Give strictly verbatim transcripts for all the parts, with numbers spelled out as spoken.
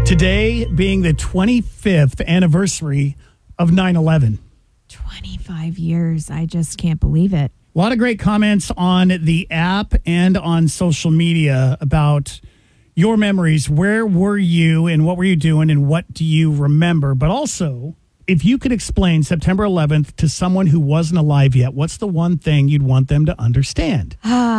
Today being the twenty-fifth anniversary of nine eleven. twenty-five years. I just can't believe it. A lot of great comments on the app and on social media about your memories. Where were you and what were you doing and what do you remember? But also, if you could explain September eleventh to someone who wasn't alive yet, what's the one thing you'd want them to understand?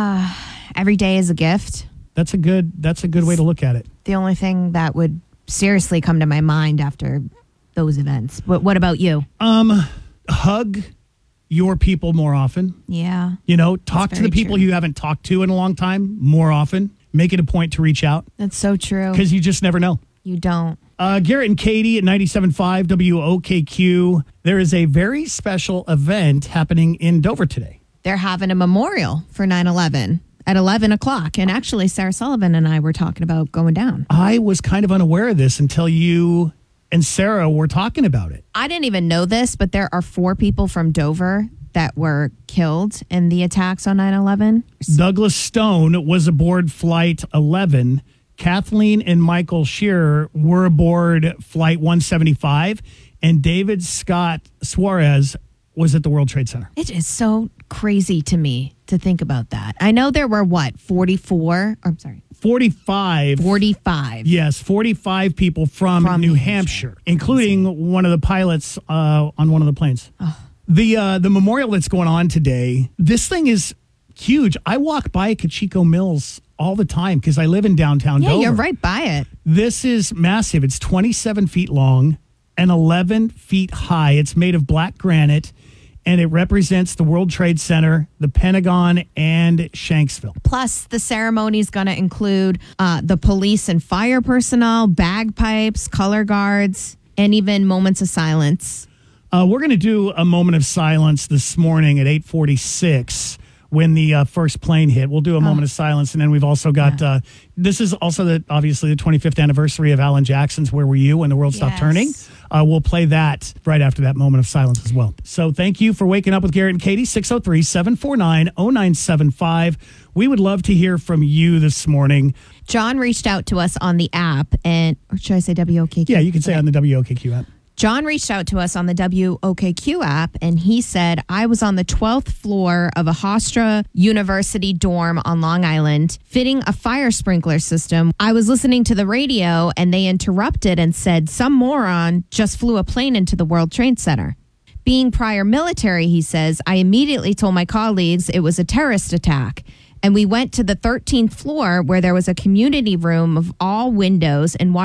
Ah, every day is a gift. That's a good that's a good way to look at it. The only thing that would seriously come to my mind after those events. But what about you? Um, hug your people more often. Yeah. You know, talk to the people true. you haven't talked to in a long time more often. Make it a point to reach out That's so true. because you just never know. You don't. Uh, Garrett and Katie at ninety-seven point five W O K Q. There is a very special event happening in Dover today. They're having a memorial for nine eleven at eleven o'clock. And actually, Sarah Sullivan and I were talking about going down. I was kind of unaware of this until you and Sarah were talking about it. I didn't even know this, but there are four people from Dover that were killed in the attacks on nine eleven. Douglas Stone was aboard Flight eleven. Kathleen and Michael Shearer were aboard Flight one seventy-five. And David Scott Suarez was at the World Trade Center. It is so crazy to me to think about that. I know there were, what, forty-four? I'm sorry. forty-five. forty-five. Yes, forty-five people from, From New New Hampshire, Hampshire. including one of the pilots uh, on one of the planes. Oh. The uh, the memorial that's going on today, this thing is huge. I walk by Kachiko Mills all the time because I live in downtown Yeah, Dover. you're right by it. This is massive. It's twenty-seven feet long and eleven feet high. It's made of black granite, and it represents the World Trade Center, the Pentagon, and Shanksville. Plus, the ceremony is going to include uh, the police and fire personnel, bagpipes, color guards, and even moments of silence. Uh, we're going to do a moment of silence this morning at eight forty-six when the uh, first plane hit. We'll do a moment Oh. of silence, and then we've also got, Yeah. uh, this is also the obviously the twenty-fifth anniversary of Alan Jackson's Where Were You When the World Stopped Yes. Turning. Uh, we'll play that right after that moment of silence as well. So thank you for waking up with Garrett and Katie, six oh three, seven four nine, oh nine seven five. We would love to hear from you this morning. John reached out to us on the app, and or should I say W O K Q? Yeah, you can say on the W O K Q app. John reached out to us on the W O K Q app, and he said, I was on the twelfth floor of a Hofstra University dorm on Long Island, fitting a fire sprinkler system. I was listening to the radio, and they interrupted and said, some moron just flew a plane into the World Trade Center. Being prior military, he says, I immediately told my colleagues it was a terrorist attack. And we went to the thirteenth floor where there was a community room of all windows and watched